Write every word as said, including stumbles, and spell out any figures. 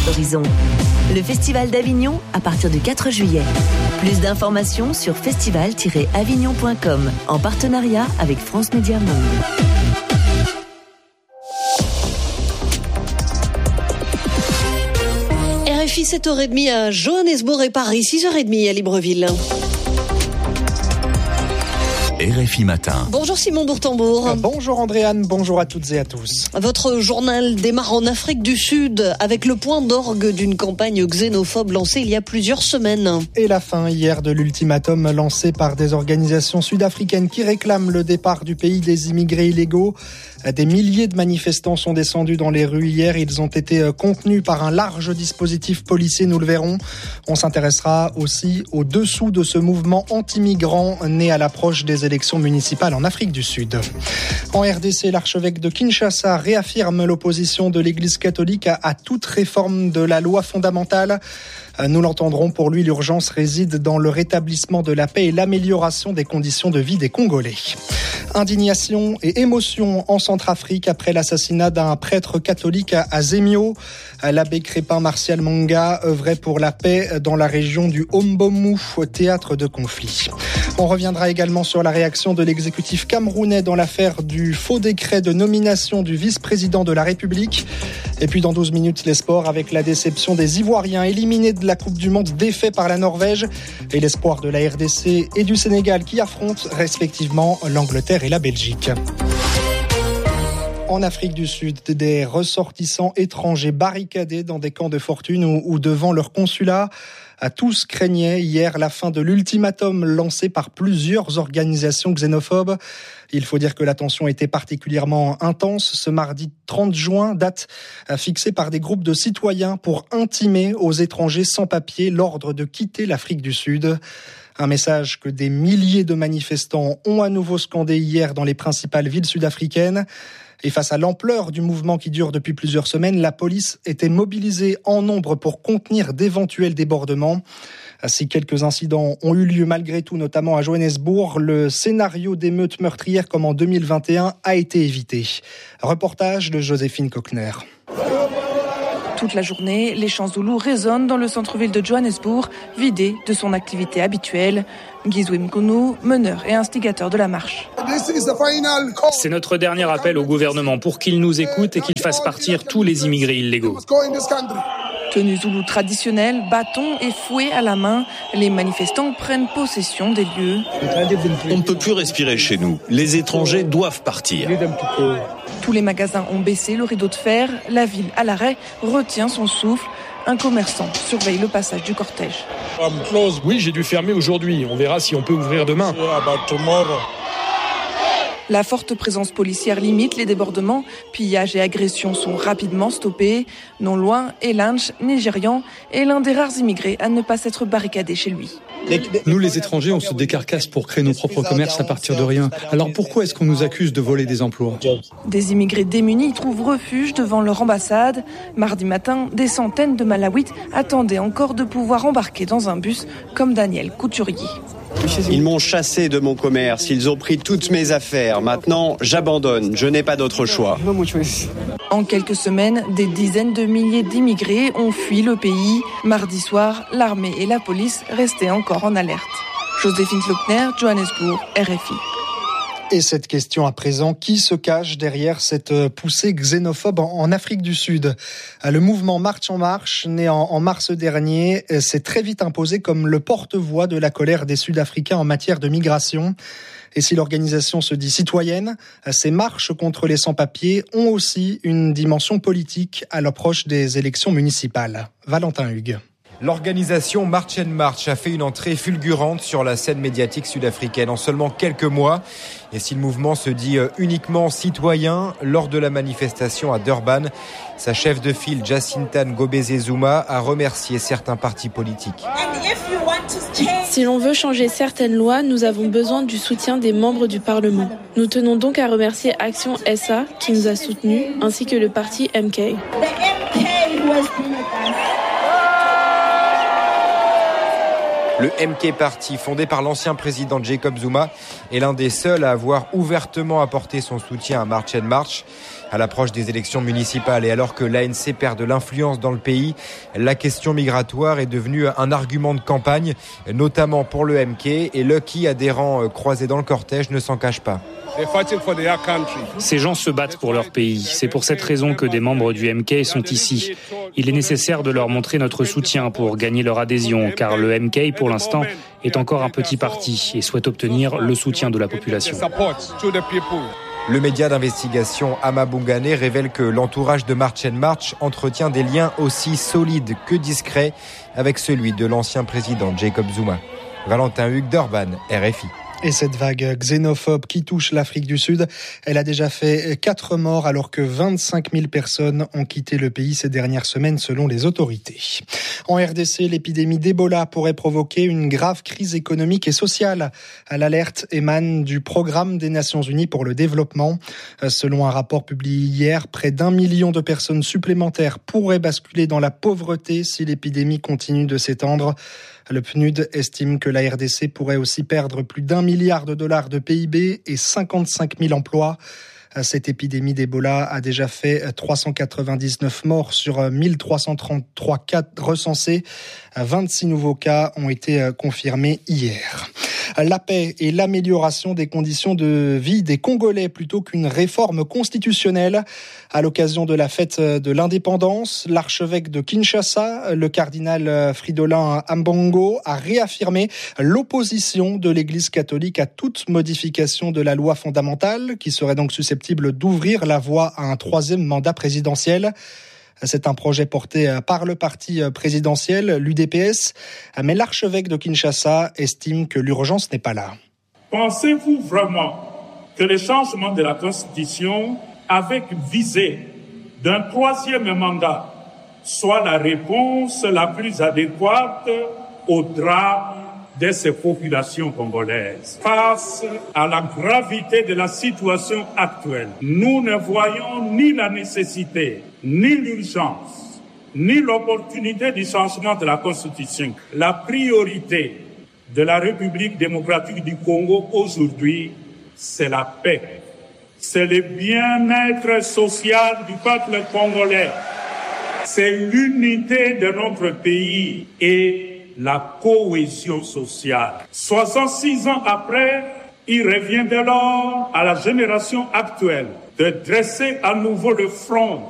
horizons. Le Festival d'Avignon à partir du quatre juillet. Plus d'informations sur festival tiret avignon point com en partenariat avec France Média Monde. R F I sept heures trente à Johannesburg et Paris, six heures trente à Libreville. R F I Matin. Bonjour Simon Bourtambour. Bonjour Andréane, bonjour à toutes et à tous. Votre journal démarre en Afrique du Sud avec le point d'orgue d'une campagne xénophobe lancée il y a plusieurs semaines. Et la fin hier de l'ultimatum lancé par des organisations sud-africaines qui réclament le départ du pays des immigrés illégaux. Des milliers de manifestants sont descendus dans les rues hier. Ils ont été contenus par un large dispositif policier, nous le verrons. On s'intéressera aussi au dessous de ce mouvement anti-migrant né à l'approche des élections municipales en Afrique du Sud. En R D C, l'archevêque de Kinshasa réaffirme l'opposition de l'Église catholique à, à toute réforme de la loi fondamentale. Nous l'entendrons, pour lui, l'urgence réside dans le rétablissement de la paix et l'amélioration des conditions de vie des Congolais. Indignation et émotion en Centrafrique après l'assassinat d'un prêtre catholique à Zemio. L'abbé Crépin Martial Manga œuvrait pour la paix dans la région du Hombomu, théâtre de conflit. On reviendra également sur la réaction de l'exécutif camerounais dans l'affaire du faux décret de nomination du vice-président de la République. Et puis dans douze minutes, les sports avec la déception des Ivoiriens éliminés de la Coupe du Monde défaits par la Norvège et l'espoir de la R D C et du Sénégal qui affrontent respectivement l'Angleterre et la Belgique. En Afrique du Sud, des ressortissants étrangers barricadés dans des camps de fortune ou, ou devant leur consulat. À tous craignaient hier la fin de l'ultimatum lancé par plusieurs organisations xénophobes. Il faut dire que la tension était particulièrement intense ce mardi trente juin, date fixée par des groupes de citoyens pour intimer aux étrangers sans papier l'ordre de quitter l'Afrique du Sud. Un message que des milliers de manifestants ont à nouveau scandé hier dans les principales villes sud-africaines. Et face à l'ampleur du mouvement qui dure depuis plusieurs semaines, la police était mobilisée en nombre pour contenir d'éventuels débordements. Si quelques incidents ont eu lieu malgré tout, notamment à Johannesburg, le scénario d'émeutes meurtrières comme en deux mille vingt et un a été évité. Reportage de Joséphine Cochner. Toute la journée, les chants zoulous résonnent dans le centre-ville de Johannesburg, vidé de son activité habituelle. Gizwe Mkunu, meneur et instigateur de la marche. C'est notre dernier appel au gouvernement pour qu'il nous écoute et qu'il fasse partir tous les immigrés illégaux. Tenue zoulou traditionnelle, bâtons et fouets à la main, les manifestants prennent possession des lieux. On ne peut plus respirer chez nous. Les étrangers doivent partir. Tous les magasins ont baissé le rideau de fer. La ville, à l'arrêt, retient son souffle. Un commerçant surveille le passage du cortège. Oui, j'ai dû fermer aujourd'hui. On verra si on peut ouvrir demain. La forte présence policière limite les débordements. Pillages et agressions sont rapidement stoppés. Non loin, Elanch, nigérian, est l'un des rares immigrés à ne pas s'être barricadé chez lui. Nous, les étrangers, on se décarcasse pour créer nos propres commerces à partir de rien. Alors pourquoi est-ce qu'on nous accuse de voler des emplois ? Des immigrés démunis trouvent refuge devant leur ambassade. Mardi matin, des centaines de Malawites attendaient encore de pouvoir embarquer dans un bus comme Daniel Couturier. Ils m'ont chassé de mon commerce, ils ont pris toutes mes affaires. Maintenant, j'abandonne, je n'ai pas d'autre choix. En quelques semaines, des dizaines de milliers d'immigrés ont fui le pays. Mardi soir, l'armée et la police restaient encore en alerte. Joséphine Klockner, Johannesburg, R F I. Et cette question à présent, qui se cache derrière cette poussée xénophobe en Afrique du Sud ? Le mouvement Marche en Marche, né en mars dernier, s'est très vite imposé comme le porte-voix de la colère des Sud-Africains en matière de migration. Et si l'organisation se dit citoyenne, ces marches contre les sans-papiers ont aussi une dimension politique à l'approche des élections municipales. Valentin Hugues. L'organisation March and March a fait une entrée fulgurante sur la scène médiatique sud-africaine en seulement quelques mois. Et si le mouvement se dit uniquement citoyen, lors de la manifestation à Durban, sa chef de file Jacinta Ngobeze Zuma a remercié certains partis politiques. Si l'on veut changer certaines lois, nous avons besoin du soutien des membres du Parlement. Nous tenons donc à remercier Action S A qui nous a soutenus, ainsi que le parti M K. Le M K Party, fondé par l'ancien président Jacob Zuma, est l'un des seuls à avoir ouvertement apporté son soutien à March and March. À l'approche des élections municipales et alors que l'A N C perd de l'influence dans le pays, la question migratoire est devenue un argument de campagne, notamment pour le M K, et Lucky, adhérent croisé dans le cortège, ne s'en cache pas. Ces gens se battent pour leur pays. C'est pour cette raison que des membres du M K sont ici. Il est nécessaire de leur montrer notre soutien pour gagner leur adhésion, car le M K, pour l'instant, est encore un petit parti et souhaite obtenir le soutien de la population. Le média d'investigation Amabungane révèle que l'entourage de March and March entretient des liens aussi solides que discrets avec celui de l'ancien président Jacob Zuma. Valentin Hugues, Durban, R F I. Et cette vague xénophobe qui touche l'Afrique du Sud, elle a déjà fait quatre morts alors que vingt-cinq mille personnes ont quitté le pays ces dernières semaines selon les autorités. En R D C, l'épidémie d'Ebola pourrait provoquer une grave crise économique et sociale. L'alerte émane du Programme des Nations Unies pour le développement. Selon un rapport publié hier, près d'un million de personnes supplémentaires pourraient basculer dans la pauvreté si l'épidémie continue de s'étendre. Le P N U D estime que la R D C pourrait aussi perdre plus d'un milliard de dollars de P I B et cinquante-cinq mille emplois. Cette épidémie d'Ebola a déjà fait trois cent quatre-vingt-dix-neuf morts sur mille trois cent trente-trois cas recensés. vingt-six nouveaux cas ont été confirmés hier. La paix et l'amélioration des conditions de vie des Congolais plutôt qu'une réforme constitutionnelle. À l'occasion de la fête de l'indépendance, l'archevêque de Kinshasa, le cardinal Fridolin Ambongo, a réaffirmé l'opposition de l'Église catholique à toute modification de la loi fondamentale, qui serait donc susceptible d'ouvrir la voie à un troisième mandat présidentiel. C'est un projet porté par le parti présidentiel, l'U D P S, mais l'archevêque de Kinshasa estime que l'urgence n'est pas là. Pensez-vous vraiment que le changement de la Constitution avec visée d'un troisième mandat soit la réponse la plus adéquate au drame de ces populations congolaises? Face à la gravité de la situation actuelle, nous ne voyons ni la nécessité, ni l'urgence, ni l'opportunité du changement de la Constitution. La priorité de la République démocratique du Congo aujourd'hui, c'est la paix. C'est le bien-être social du peuple congolais. C'est l'unité de notre pays et la cohésion sociale. soixante-six ans après, il revient dès lors à la génération actuelle de dresser à nouveau le front